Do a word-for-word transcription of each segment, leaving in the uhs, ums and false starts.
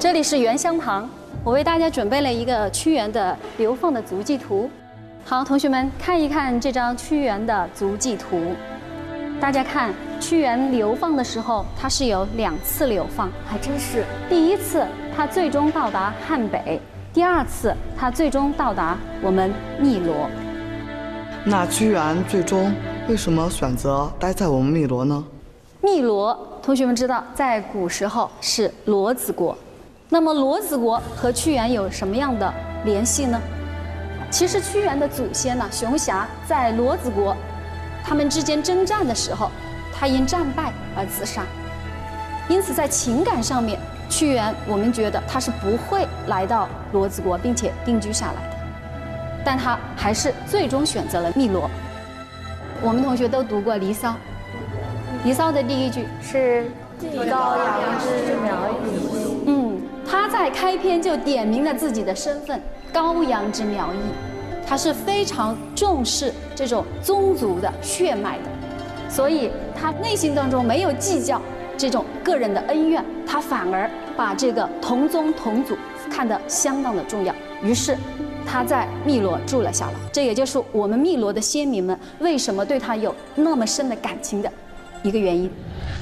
这里是原乡旁，我为大家准备了一个屈原的流放的足迹图。好，同学们看一看这张屈原的足迹图。大家看，屈原流放的时候，他是有两次流放， 还真是。 第一次，他最终到达汉北；第二次，他最终到达我们汨罗。 那屈原最终为什么选择待在我们汨罗呢？ 汨罗，同学们知道，在古时候是罗子国。那么罗子国和屈原有什么样的联系呢？其实屈原的祖先呢，熊瑕在罗子国，他们之间征战的时候，他因战败而自杀。因此在情感上面，屈原我们觉得他是不会来到罗子国并且定居下来的，但他还是最终选择了汨罗。我们同学都读过《离骚》，《离骚》的第一句是“ 寄高阳之苗裔”。 嗯，他在开篇就点明了自己的身份——高阳之苗裔。他是非常重视这种宗族的血脉的，所以他内心当中没有计较这种个人的恩怨，他反而把这个同宗同祖看得相当的重要。于是他在汨罗住了下来，这也就是我们汨罗的先民们为什么对他有那么深的感情的一个原因。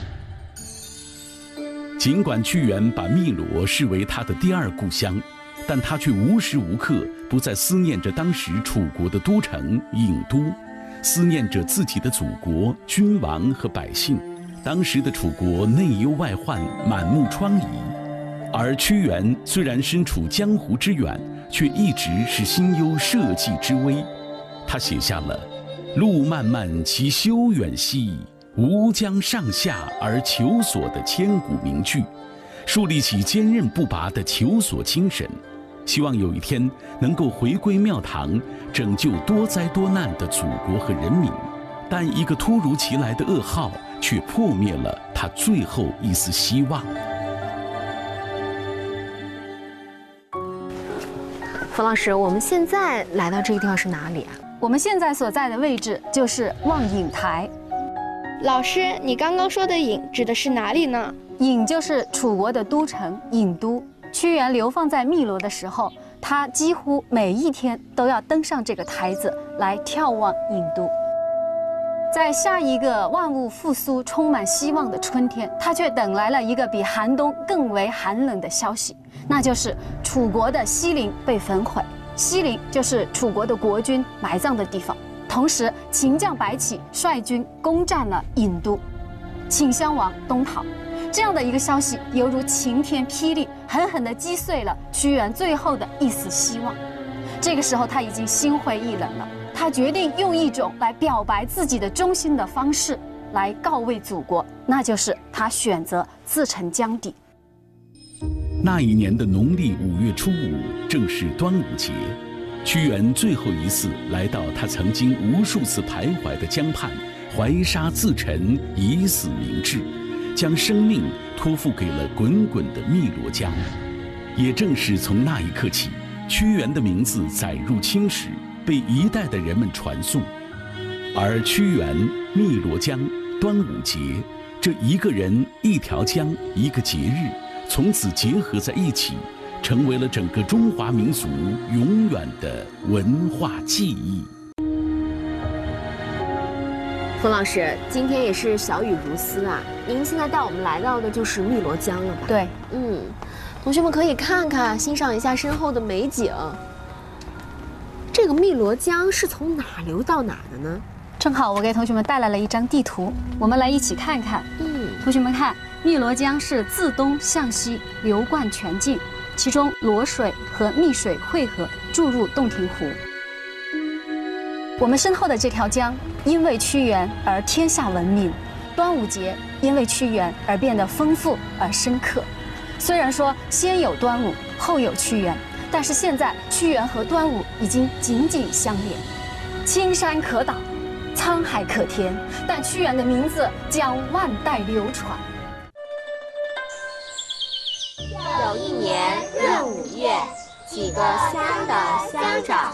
尽管屈原把汨罗视为他的第二故乡，但他却无时无刻不在思念着当时楚国的都城郢都，思念着自己的祖国、君王和百姓。当时的楚国内忧外患，满目疮痍，而屈原虽然身处江湖之远，却一直是心忧社稷之危。他写下了“路漫漫其修远兮，吾将上下而求索”的千古名句，树立起坚韧不拔的求索精神，希望有一天能够回归庙堂，拯救多灾多难的祖国和人民。但一个突如其来的噩耗却破灭了他最后一丝希望。 冯老师，我们现在来到这个地方是哪里啊？ 我们现在所在的位置就是望郢台。 老师，你刚刚说的郢指的是哪里呢？ 郢就是楚国的都城郢都。屈原流放在汨罗的时候，他几乎每一天都要登上这个台子来眺望郢都。在下一个万物复苏、充满希望的春天，他却等来了一个比寒冬更为寒冷的消息，那就是楚国的西陵被焚毁。西陵就是楚国的国君埋葬的地方。同时，秦将白起率军攻占了郢都，请襄王东逃。这样的一个消息犹如晴天霹雳，狠狠地击碎了屈原最后的一丝希望。这个时候他已经心灰意冷了，他决定用一种来表白自己的忠心的方式来告慰祖国，那就是他选择自沉江底。 那一年的农历五月初五，正是端午节。屈原最后一次来到他曾经无数次徘徊的江畔，怀沙自沉，以死明志，将生命托付给了滚滚的汨罗江。也正是从那一刻起，屈原的名字载入青史，被一代的人们传颂。而屈原、汨罗江、端午节，这一个人、一条江、一个节日，从此结合在一起，成为了整个中华民族永远的文化记忆。 冯老师，今天也是小雨如丝啊！您现在带我们来到的就是汨罗江了吧？ 对， 嗯，同学们可以看看，欣赏一下身后的美景。这个汨罗江是从哪流到哪的呢？ 正好我给同学们带来了一张地图，我们来一起看看。 嗯， 同学们看，汨罗江是自东向西流贯全境，其中罗水和汨水汇合，注入洞庭湖。我们身后的这条江因为屈原而天下闻名，端午节因为屈原而变得丰富而深刻。虽然说先有端午，后有屈原，但是现在屈原和端午已经紧紧相连。青山可挡，沧海可填，但屈原的名字将万代流传。 有一年闰五月，几个乡的乡长